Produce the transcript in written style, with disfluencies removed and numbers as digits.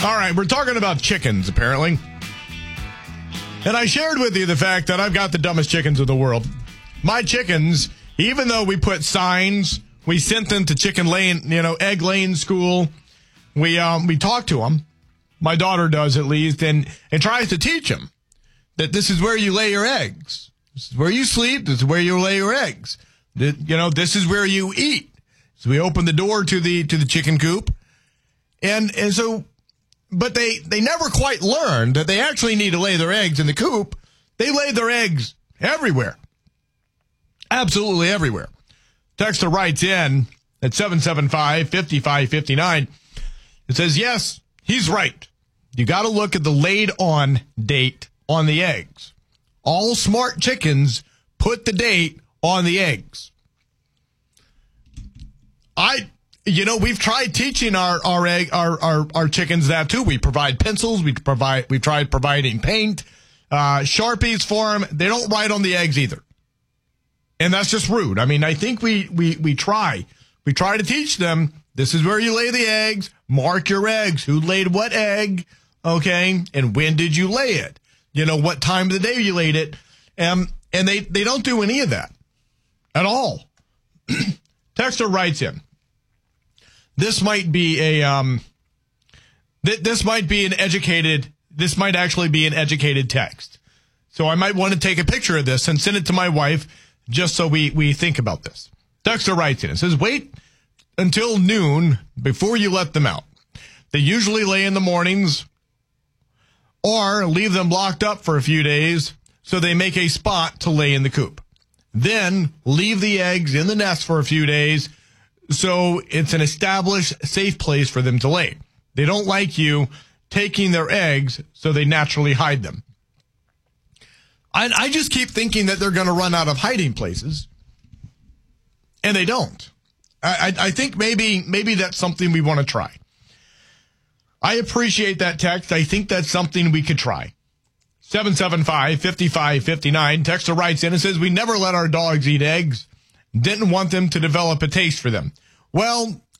All right, we're talking about chickens, apparently. And I shared with you the fact that I've got the dumbest chickens in the world. My chickens, even though we put signs, we sent them to chicken lane, egg lane school. We talk to them. My daughter does, at least, and tries to teach them that this is where you lay your eggs. This is where you sleep. This is where you lay your eggs. This is where you eat. So we open the door to the chicken coop, and so. But they never quite learned that they actually need to lay their eggs in the coop. They lay their eggs everywhere. Absolutely everywhere. Texter writes in at 775-5559. It says, yes, he's right. You got to look at the laid on date on the eggs. All smart chickens put the date on the eggs. We've tried teaching our chickens that too. We provide pencils. We've tried providing paint, Sharpies for them. They don't write on the eggs either. And that's just rude. I mean, I think we try. We try to teach them, this is where you lay the eggs. Mark your eggs. Who laid what egg? Okay. And when did you lay it? What time of the day you laid it. And they don't do any of that at all. Texter writes in. This might be this might actually be an educated text. So I might want to take a picture of this and send it to my wife just so we think about this. Texter writes in. It says, wait until noon before you let them out. They usually lay in the mornings or leave them locked up for a few days so they make a spot to lay in the coop. Then leave the eggs in the nest for a few days so it's an established, safe place for them to lay. They don't like you taking their eggs, so they naturally hide them. I just keep thinking that they're going to run out of hiding places, and they don't. I think maybe that's something we want to try. I appreciate that text. I think that's something we could try. 775-5559. Texter writes in and says, we never let our dogs eat eggs. Didn't want them to develop a taste for them. Well,